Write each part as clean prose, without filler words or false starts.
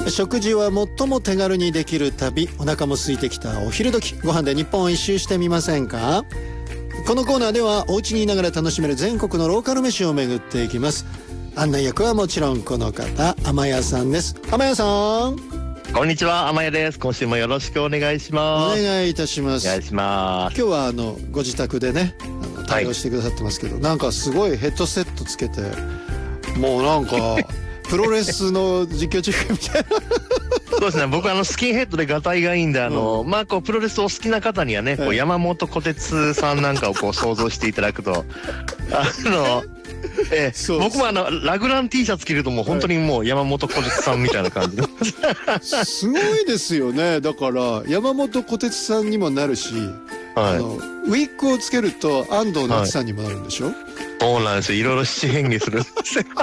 食事は最も手軽にできる旅。お腹も空いてきたお昼時、ご飯で日本を一周してみませんか？このコーナーではお家にいながら楽しめる全国のローカル飯を巡っていきます。案内役はもちろんこの方、天谷さんです。天谷さん、 こんにちは、天谷です。今週もよろしくお願いします。 お願いいたします。 お願いします。 今日はご自宅でね対応してくださってますけど、なんかすごいヘッドセットつけて、もうなんかプロレスの実況中継みたいなそうですね、僕スキンヘッドでガタイがいいんで、こうプロレスを好きな方にはね、こう山本小鉄さんなんかをこう想像していただくと僕もラグラン T シャツ着るともう本当にもう山本小鉄さんみたいな感じすごいですよね。だから山本小鉄さんにもなるし、 はい、 ウィッグをつけると安藤なつさんにもなるんでしょ？ そうなんですよ。いろいろ七変化するんですよ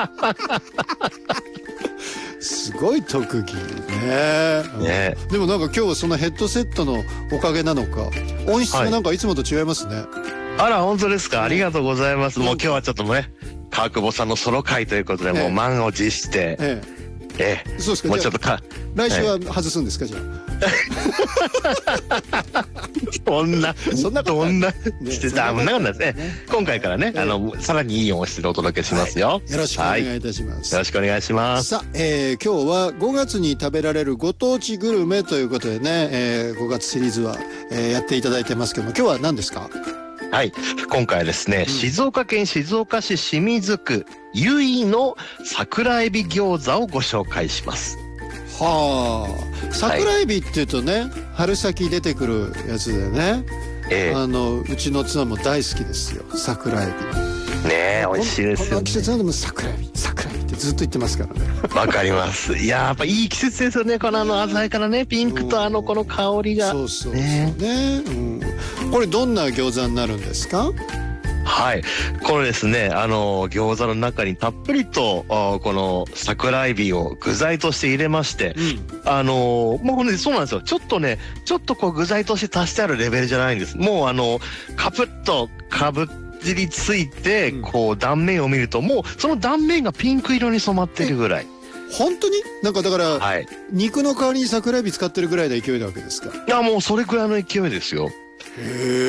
すごい特技ね。でもなんか今日そのヘッドセットのおかげなのか、音質がなんかいつもと違いますね。 あら、本当ですか。ありがとうございます。もう今日はちょっとね、川久保さんのソロ会ということで、もう満を持して、 そうですか。 もうちょっと来週は外すんですか、じゃあそんなしてた、危なかったですね。今回からね、さらにいい音質でお届けしますよ。 よろしくお願いいたします。 よろしくお願いします。 さあ、今日は5月に食べられるご当地グルメということでね、5月シリーズは、やっていただいてますけども、今日は何ですか？ はい、今回はですね、静岡県静岡市清水区由比の桜エビ餃子をご紹介します。 はあ、桜エビっていうとね、春先出てくるやつでね、うちの妻も大好きですよ、桜エビ。 ねえ、美味しいですよね。 この季節でも桜エビってずっと言ってますからね。 わかります。いや、やっぱいい季節ですよね。この鮮やかなね、ピンクとこの香りが。 そうそうね。これどんな餃子になるんですか？ はい、これですね、餃子の中にたっぷりとこの桜エビを具材として入れまして、もうね、そうなんですよ。ちょっとこう具材として足してあるレベルじゃないんです。もうカプッとかぶりついて、こう断面を見ると、もうその断面がピンク色に染まってるぐらい。 本当になんかだから、肉の代わりに桜エビ使ってるぐらいの勢いなわけですか？ いや、もうそれぐらいの勢いですよ。 へえ。